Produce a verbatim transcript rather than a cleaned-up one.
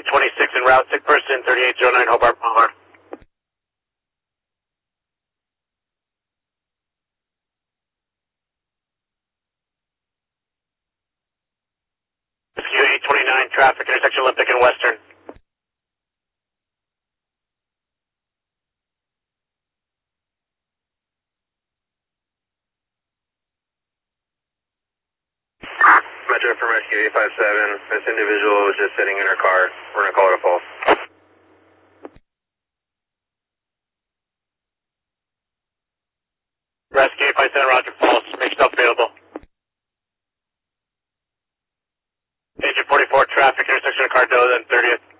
twenty-six en route, sick person, thirty-eight oh nine Hobart Boulevard. Rescue eight twenty-nine, traffic, intersection Olympic and Western. Metro from Rescue eight five seven, this individual was just sitting in her car. We're going to call it a false. Rescue eight five seven, Roger, false. Make yourself available. Agent forty-four, traffic, intersection of Cardoza and thirtieth.